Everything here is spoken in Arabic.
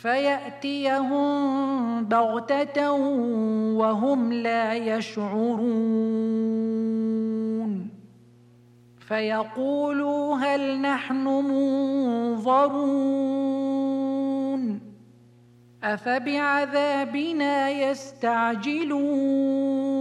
فيأتيهم بغتة وهم لا يشعرون فيقولوا هل نحن منظرون أفبعذابنا يستعجلون